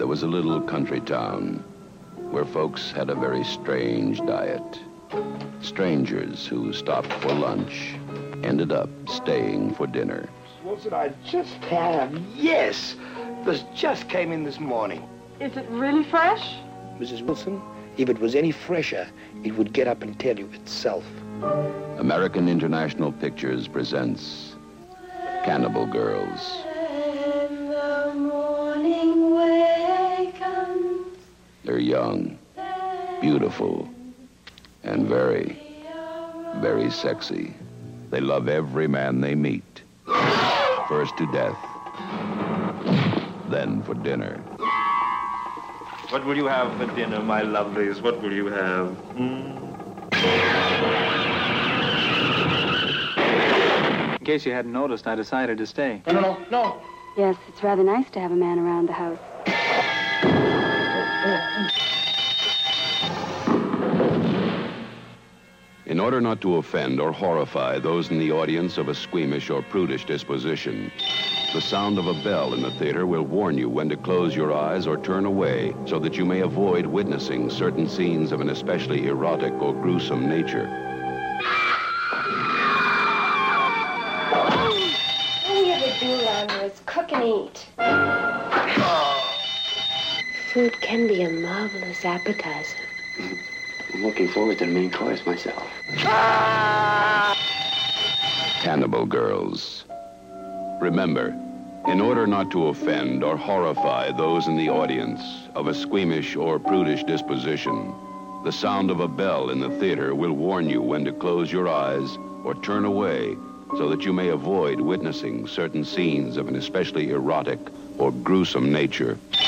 There was a little country town where folks had a very strange diet. Strangers who stopped for lunch ended up staying for dinner. Wilson, I just have. Yes. This just came in this morning. Is it really fresh? Mrs. Wilson, if it was any fresher, it would get up and tell you itself. American International Pictures presents Cannibal Girls. When the morning wakens, They're young, beautiful, and very, very sexy. They love every man they meet. First to death, then for dinner. What will you have for dinner, my lovelies? What will you have? In case you hadn't noticed, I decided to stay. No. Yes, it's rather nice to have a man around the house. In order not to offend or horrify those in the audience of a squeamish or prudish disposition, the sound of a bell in the theater will warn you when to close your eyes or turn away so that you may avoid witnessing certain scenes of an especially erotic or gruesome nature. all we ever do around here is cook and eat. Food can be a marvelous appetizer. I'm looking forward to the main course myself. Cannibal Girls. Remember, in order not to offend or horrify those in the audience of a squeamish or prudish disposition, the sound of a bell in the theater will warn you when to close your eyes or turn away so that you may avoid witnessing certain scenes of an especially erotic or gruesome nature.